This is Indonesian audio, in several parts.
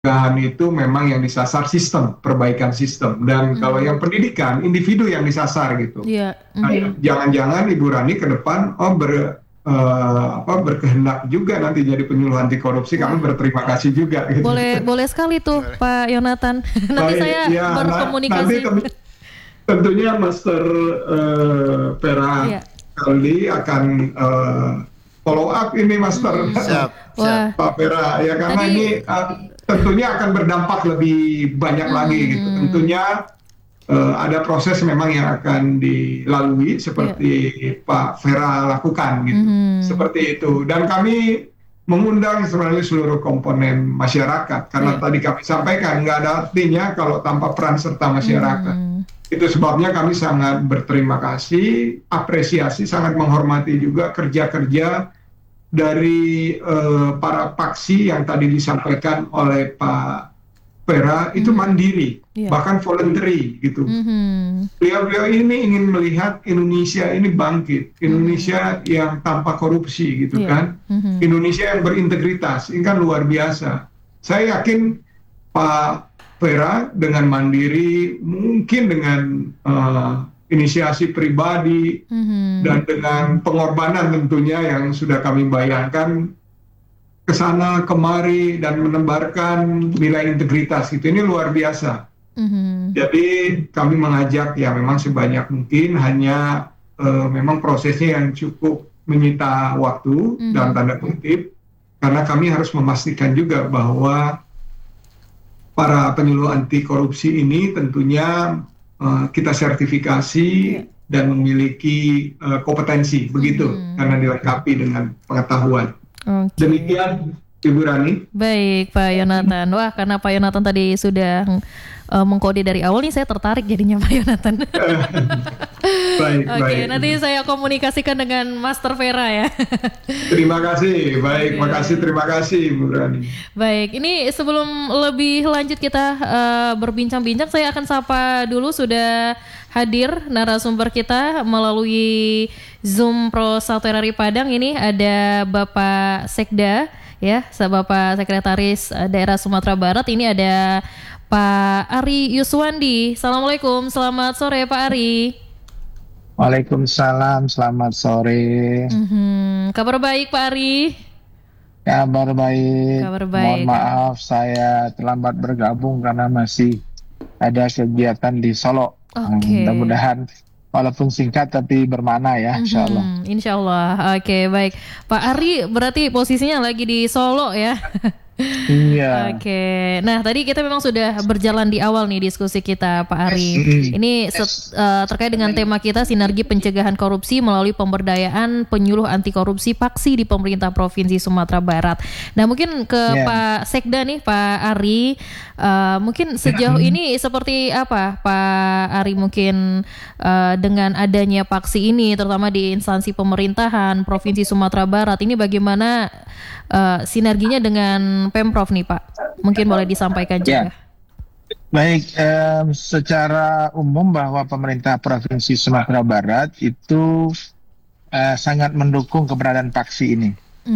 pencegahan itu memang yang disasar sistem, perbaikan sistem. Dan kalau yang pendidikan, individu yang disasar gitu. Iya. Jangan-jangan Ibu Rani ke depan berkehendak juga nanti jadi penyuluh anti korupsi, kami berterima kasih juga. Gitu. Boleh sekali tuh Pak Yonatan. Nanti saya berkomunikasi. Nanti tentunya Master Pera Kaldi akan follow up ini Master Pak Pera ya, karena ini tentunya akan berdampak lebih banyak lagi gitu. Tentunya ada proses memang yang akan dilalui seperti Pak Vera lakukan gitu. Seperti itu. Dan kami mengundang sebenarnya seluruh komponen masyarakat, karena tadi kami sampaikan nggak ada artinya kalau tanpa peran serta masyarakat. Itu sebabnya kami sangat berterima kasih, apresiasi, sangat menghormati juga kerja-kerja dari para paksi yang tadi disampaikan oleh Pak Vera, itu mandiri, bahkan voluntary gitu. Beliau ini ingin melihat Indonesia ini bangkit, Indonesia yang tanpa korupsi gitu kan, Indonesia yang berintegritas, ini kan luar biasa. Saya yakin Pak Vera dengan mandiri, mungkin dengan inisiasi pribadi dan dengan pengorbanan tentunya yang sudah kami bayangkan ke sana kemari dan menebarkan nilai integritas itu, ini luar biasa. Jadi kami mengajak ya memang sebanyak mungkin, hanya memang prosesnya yang cukup menyita waktu dalam tanda kutip, karena kami harus memastikan juga bahwa para penyuluh anti korupsi ini tentunya kita sertifikasi dan memiliki kompetensi begitu, karena dilengkapi dengan pengetahuan. Demikian Ibu Rani. Baik Pak Yonatan. Wah, karena Pak Yonatan tadi sudah mengkode dari awal nih, saya tertarik jadinya Pak Yonatan. Baik. Nanti saya komunikasikan dengan Master Vera ya. Terima kasih. Baik, terima kasih Ibu Rani. Baik, ini sebelum lebih lanjut kita berbincang-bincang, saya akan sapa dulu sudah hadir narasumber kita melalui Zoom Pro Salterari Padang. Ini ada Bapak Sekda ya, Bapak Sekretaris Daerah Sumatera Barat. Ini ada Pak Ari Yuswandi. Assalamualaikum, selamat sore Pak Ari. Waalaikumsalam, selamat sore. Kabar baik Pak Ari? Kabar baik. Mohon maaf saya terlambat bergabung karena masih ada kegiatan di Solo. Mudah-mudahan walaupun singkat tapi bermakna ya, insyaallah. Insyaallah. Oke, baik. Pak Ari berarti posisinya lagi di Solo ya? Iya. Oke. Nah, tadi kita memang sudah berjalan di awal nih diskusi kita, Pak Ari. Ini terkait dengan tema kita, sinergi pencegahan korupsi melalui pemberdayaan penyuluh anti korupsi paksi di pemerintah Provinsi Sumatera Barat. Nah, mungkin ke Pak Sekda nih, Pak Ari. Mungkin sejauh ini seperti apa, Pak Ari, mungkin dengan adanya paksi ini, terutama di instansi pemerintahan Provinsi Sumatera Barat, ini bagaimana sinerginya dengan Pemprov nih Pak? Mungkin boleh disampaikan juga. Baik, secara umum bahwa pemerintah Provinsi Sumatera Barat itu sangat mendukung keberadaan paksi ini.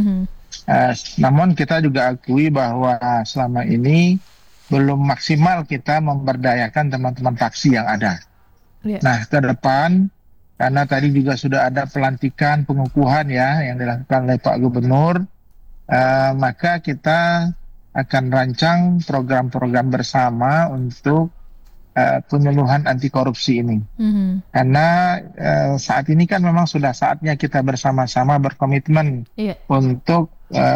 Namun kita juga akui bahwa selama ini belum maksimal kita memberdayakan teman-teman paksi yang ada. Nah, ke depan, karena tadi juga sudah ada pelantikan pengukuhan ya yang dilakukan oleh Pak Gubernur, maka kita akan rancang program-program bersama untuk penyuluhan anti korupsi ini. Karena saat ini kan memang sudah saatnya kita bersama-sama berkomitmen untuk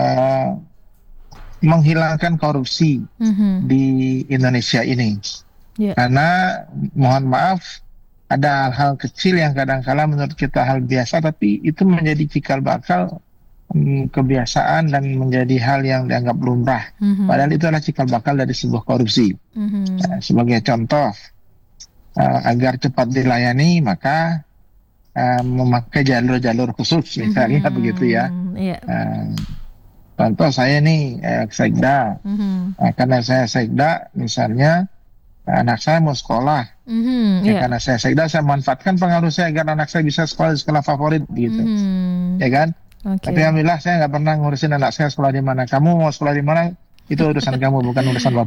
menghilangkan korupsi di Indonesia ini. Karena mohon maaf, ada hal-hal kecil yang kadang-kala menurut kita hal biasa, tapi itu menjadi cikal bakal kebiasaan dan menjadi hal yang dianggap lumrah. Padahal itu adalah cikal bakal dari sebuah korupsi. Sebagai contoh, agar cepat dilayani maka memakai jalur-jalur khusus, misalnya begitu ya. Contoh saya nih Sekda, karena saya Sekda, misalnya anak saya mau sekolah, karena saya Sekda, saya manfaatkan pengaruh saya agar anak saya bisa sekolah di sekolah favorit, gitu, ya kan? Tapi alhamdulillah saya nggak pernah ngurusin anak saya sekolah di mana. Kamu mau sekolah di mana? Itu urusan kamu, bukan urusan Bapak.